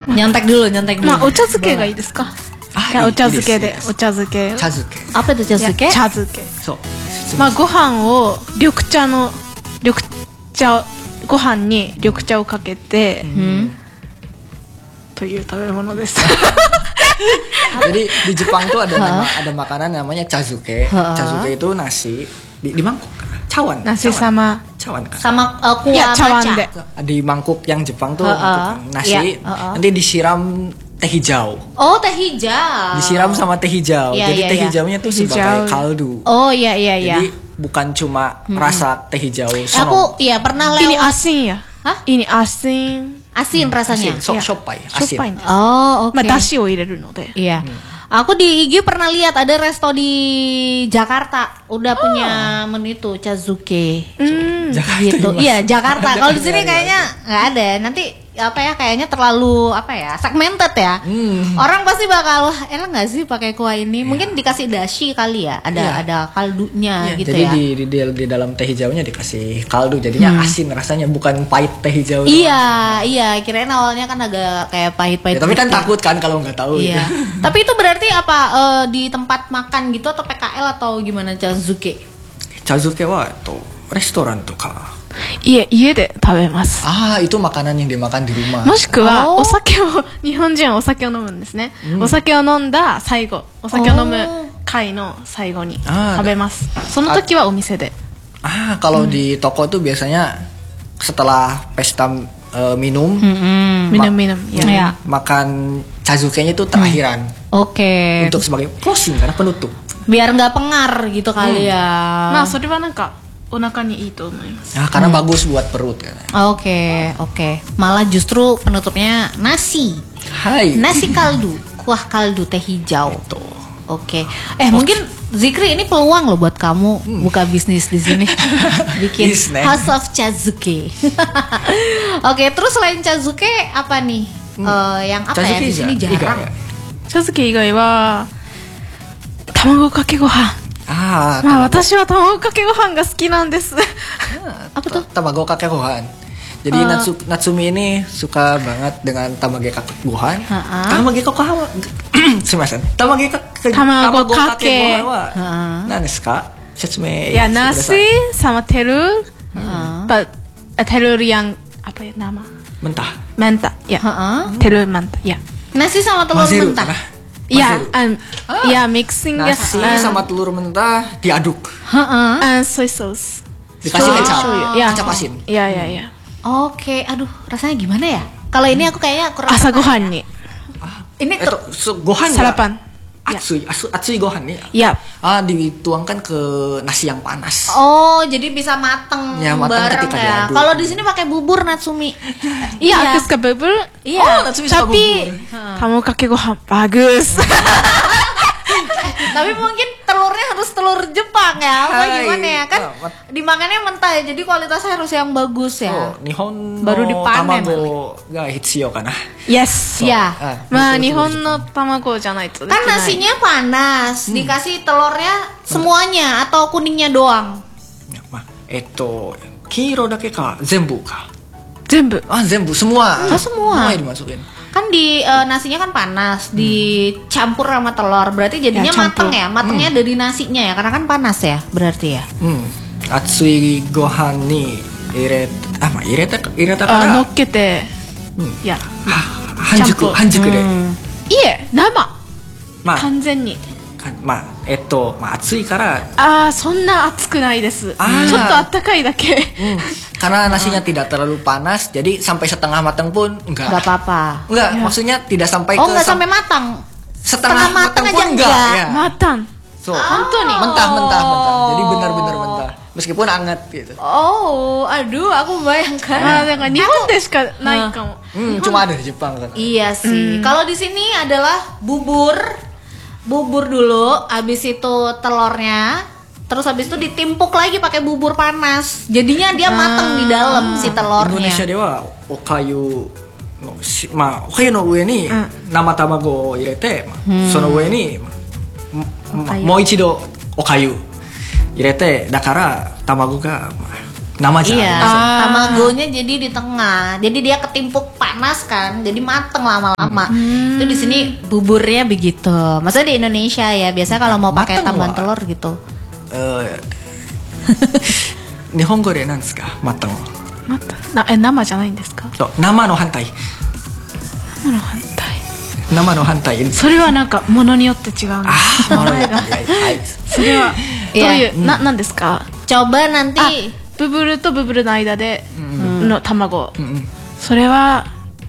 Nyontek dulu. ocha zuke ga ii desu ka? Ya, ocha zuke de. Ocha zuke. Apa itu chazuke? Cha zuke. So, ご飯を緑茶ご飯に緑茶をかけて、という食べ物です。 Jadi di Jepang tuh ada makanan namanya chazuke. Chazuke itu nasi di mangkok. Cawan. Nasi sama cawan kan. Sama kuah ya, cawan matcha. deh. Di mangkuk yang Jepang tuh nasi nanti disiram teh hijau. Oh, teh hijau. Disiram sama teh hijau. Iya, Jadi iya, teh iya. hijaunya tuh sebagai kaldu. Oh, iya. Jadi bukan cuma rasa teh hijau. Aku pernah lewat. Ini asin ya? Hah? Ini asin. Asin rasanya. Shoppai, asin. Shoppai. Oh, oke. まあ、だしを入れるので。 Iya. Aku di IG pernah lihat ada resto di Jakarta udah punya menu itu chazuke. Jakarta Gitu. di Iya, Jakarta. Kalau di sini Iya, iya. kayaknya nggak ada. Nanti kayaknya terlalu segmented ya. Orang pasti bakal enak nggak sih pakai kuah ini? Mungkin dikasih dashi kali ya. Ada kaldunya gitu jadi ya. di dalam teh hijaunya dikasih kaldu, jadinya asin rasanya, bukan pahit teh hijau. Iya. Kirain awalnya kan agak kayak pahit-pahit. Ya, tapi kan gitu. takut kan kalau nggak tahu. Iya. Gitu. Tapi itu berarti apa di tempat makan gitu atau PKL atau gimana chazuke? Chazuke wa restoran tuh kak. 家で食べます。 Itu makanan yang dimakan di rumah. もしくはお酒を日本人はお酒を飲むんですね。お酒を飲んだ最後、お酒を飲む会の最後に食べます。その時はお店で。 Kalau di toko tuh biasanya setelah pesta minum, minum ya. makan chazukenya itu terakhiran. Oke. Untuk sebagai closing karena penutup. Biar nggak pengar gitu kali ya. まあそれはなんかお腹にいいと思います。 Karena bagus buat perut kan. Oke. Malah justru penutupnya nasi. Hai. Nasi kaldu, kuah kaldu teh hijau. Tuh. Oke. Mungkin Zikri ini peluang loh buat kamu buka bisnis di sini. Bikin Bisnis. House of Chazuke. Oke, terus selain Chazuke apa nih? Yang apa ya di sini jarang? 茶漬け以外は卵かけご飯。 まあ私は卵かけご飯が好きなんです。 Apa tuh? Tamago kake gohan. Jadi Natsumi ini suka banget dengan tamago kake gohan. Tamago kake gohan. Sumimasen. Tamago kake gohan wa nan desu ka? Setsume. Ya nasi sama telur. Telur yang apa ya nama? Mentah. Mentah. Ya. Telur mentah. Ya. Nasi sama telur Maseru, mentah. Ya, ya mixing nasi sama telur mentah diaduk. Soy sauce. Dikasih kecap. Ya. Kecap asin. Ya. Oke, aduh rasanya gimana ya? Kalau ini aku kayaknya kurang. Asa gohan nih. Ini Gohan sarapan. Atsui gohan nih. Ya. Dituangkan ke nasi yang panas. Oh, jadi bisa mateng Ya, mateng bareng ketika ya. diaduk. Kalau di sini pakai bubur Natsumi. Iya, aku suka bubur. Iya. Natsumi suka Tapi tamago kake gohan bagus. Tapi mungkin telurnya harus telur Jepang ya, apa gimana ya? Kan dimakannya mentah ya, jadi kualitasnya harus yang bagus ya. Nihon Baru dipanen. tamago ga hitsuyo kana. Yes. Ya. Ma Nihon no tamago janai to. Kan nasinya panas, dikasih telurnya semuanya atau kuningnya doang? Kiro dake ka? Zenbu ka? Zenbu. Zenbu semua. Semua. Semua dimasukin. Kan di nasinya kan panas, dicampur sama telur, berarti jadinya mateng ya, matengnya dari nasinya ya, karena kan panas ya, berarti ya. Atsui gohan ni ireta kara. Nokkete. Ya. Hanjuku de. Iya, nama. まあ完全に。 暑いから。 そんな暑くないです。ちょっと暖かいだけ。 Karena nasinya tidak terlalu panas, jadi sampai setengah matang pun enggak. Enggak apa-apa. Enggak, maksudnya tidak sampai enggak sampai matang. Setengah matang pun aja enggak. Ya. Matang. So, mentah. Jadi benar-benar mentah. Meskipun hangat gitu. Aduh, aku bayangkan. Nihon de shika nai kamo. Cuma ada di Jepang kan. Iya sih. Kalau di sini adalah bubur dulu, habis itu telurnya, terus habis itu ditimpuk lagi pakai bubur panas. Jadinya dia mateng di dalam si telurnya. Indonesia dewa okayu no okayu no ue ni nama tamago irete, sono ue ni mo ichido okayu irete, dakara tamago ga Nama aja. Iya, tamagonya jadi di tengah. Jadi dia ketimpuk panas kan, jadi mateng lama-lama. Itu di sini buburnya begitu. Maksudnya di Indonesia ya, biasanya kalau mau pakai tambahan telur gitu. Nihongo de nan desu ka? Mateng. Nama じゃないんですか？ そう、生の反対。 生の反対。 生の反対。 それはなんかものによって違うんです。名前が。それはどういうなんですか？ Coba nanti ブブルとブブルの間での卵。それは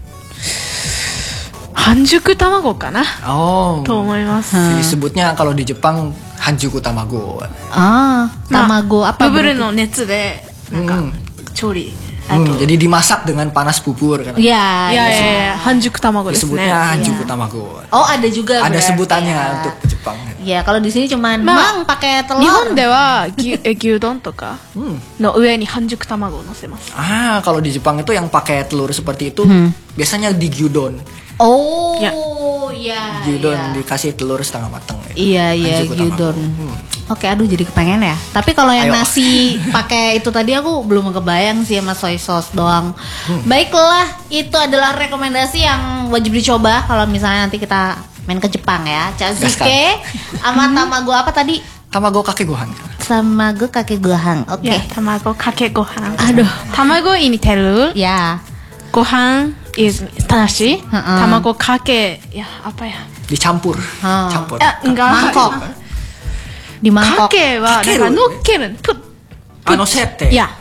半熟卵かな。と思います。 Disebutnya kalau di Jepang hanjuku tamago. Tamago apa? ブブルの熱でなんか調理。 Jadi dimasak dengan panas bubur kan? Iya, hanjuku tamago desu ne. Disebutnya hanjuku tamago. Oh, ada juga. Ada sebutannya untuk Jepang. Ya, kalau di sini cuman mang pakai telur. 日本では牛丼とかの上に半熟卵を乗せます。 Kalau di Jepang itu yang pakai telur seperti itu biasanya di gyudon. Oh, iya. Gyudon dikasih telur setengah matang. Iya, gyudon. Oke, aduh jadi kepengen ya. Tapi kalau yang nasi pakai itu tadi aku belum kebayang sih sama soy sauce doang. Baiklah, itu adalah rekomendasi yang wajib dicoba kalau misalnya nanti kita main ke Jepang ya. Chazike sama tamago apa tadi? Tamago kake gohan. Tamago kake gohan. Oke. Tamago kake gohan. Aduh, tamago ini telur. Ya. Gohan is nasi. Tamago kake ya apa ya? Dicampur. Campur. Enggak. Mangkok. Di mangkok. Kake wa nokkeru. Anosete. Ya.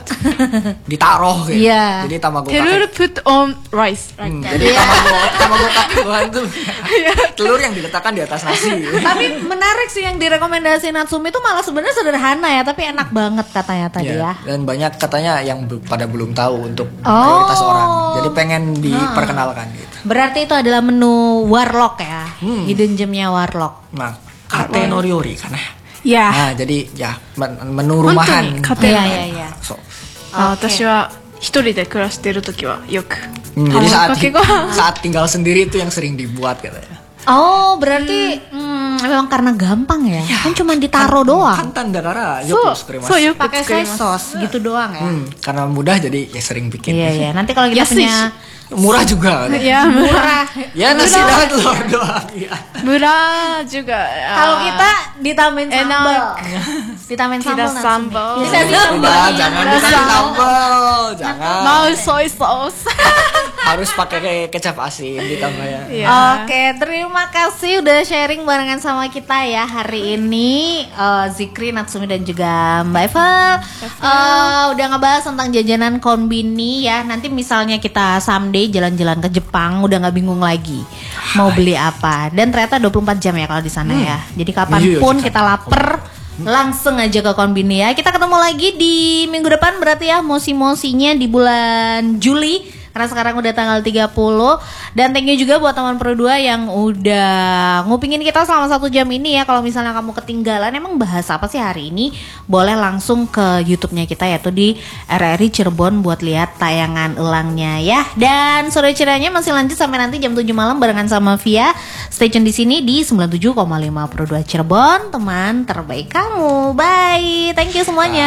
Ditaruh gitu. Iya. Jadi tamago telur kake. put on rice. Jadi tamago kake gohan tuh telur yang diletakkan di atas nasi. Tapi menarik sih yang direkomendasi Natsumi itu malah sebenarnya sederhana ya, tapi enak banget katanya tadi ya. Dan banyak katanya yang pada belum tahu untuk mayoritas orang. Jadi pengen diperkenalkan gitu. Berarti itu adalah menu warlock ya. Hidden gemnya warlock. Nah, kate no ryori kan ya. Ya. Nah, jadi ya menu rumahan. Iya. So. 私は一人で暮らしてる時はよく Jadi saat tinggal sendiri itu yang sering dibuat katanya. Oh, berarti memang karena gampang ya. Kan cuma ditaruh doang. Kantan dakara yoku sukurimasu. Pakai soy sauce gitu doang ya. Karena mudah jadi ya sering bikin. Iya. Nanti kalau kita punya murah juga. Ya, murah. Ya nasi dan telur doang. Murah juga. Kalau kita ditambahin sambal. Ditambahin sambal. Jangan sambal. Jangan. Mau soy sauce. Harus pakai kecap asin ditambahnya. Oke, terima kasih udah sharing barengan sama kita ya hari ini. Zikri, Natsumi dan juga Mbak Eva. Udah ngebahas tentang jajanan konbini ya. Nanti misalnya kita someday jalan-jalan ke Jepang udah nggak bingung lagi mau beli apa. Dan ternyata 24 jam ya kalau di sana ya. Jadi kapanpun kita lapar langsung aja ke konbini ya. Kita ketemu lagi di minggu depan berarti ya, mosi-mosinya di bulan Juli. Karena sekarang udah tanggal 30. Dan thank you juga buat teman Pro 2 yang udah ngupingin kita selama 1 jam ini ya. Kalau misalnya kamu ketinggalan emang bahas apa sih hari ini, boleh langsung ke YouTube-nya kita yaitu di RRI Cirebon buat lihat tayangan ulangnya ya. Dan sore cerahnya masih lanjut sampai nanti jam 7 malam barengan sama Via. Stay tune di sini di 97,5 Pro 2 Cirebon, teman terbaik kamu. Bye. Thank you semuanya.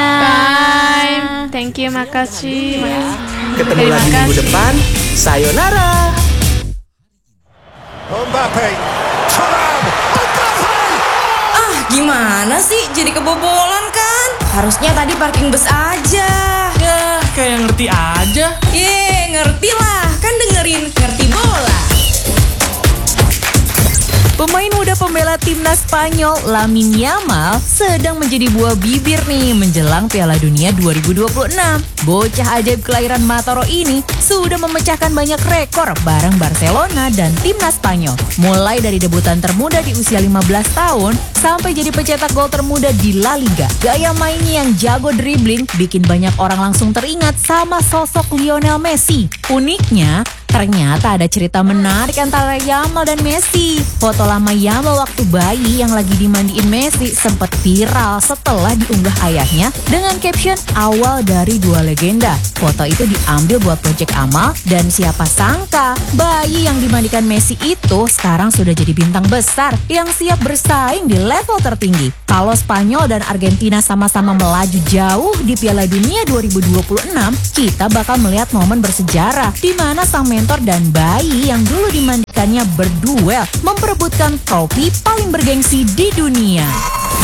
Bye. Thank you, makasih. Ketemu lagi minggu depan. Sayonara. Mbappe. Gimana sih jadi kebobolan kan? Harusnya tadi parking bus aja. Ya, kayak ngerti aja. Ngerti lah. Kan dengerin Ngerti Bola. Pemain muda pembela timnas Spanyol Lamine Yamal sedang menjadi buah bibir nih menjelang Piala Dunia 2026. Bocah ajaib kelahiran Mataro ini sudah memecahkan banyak rekor bareng Barcelona dan timnas Spanyol. Mulai dari debutan termuda di usia 15 tahun sampai jadi pencetak gol termuda di La Liga. Gaya mainnya yang jago dribbling bikin banyak orang langsung teringat sama sosok Lionel Messi. Uniknya, ternyata ada cerita menarik antara Yamal dan Messi. Foto lama Yamal waktu bayi yang lagi dimandiin Messi sempat viral setelah diunggah ayahnya dengan caption awal dari dua legenda. Foto itu diambil buat proyek amal dan siapa sangka bayi yang dimandikan Messi itu sekarang sudah jadi bintang besar yang siap bersaing di level tertinggi. Kalau Spanyol dan Argentina sama-sama melaju jauh di Piala Dunia 2026, kita bakal melihat momen bersejarah di mana sang mentor dan bayi yang dulu dimandikannya berduel memperebutkan trofi paling bergengsi di dunia.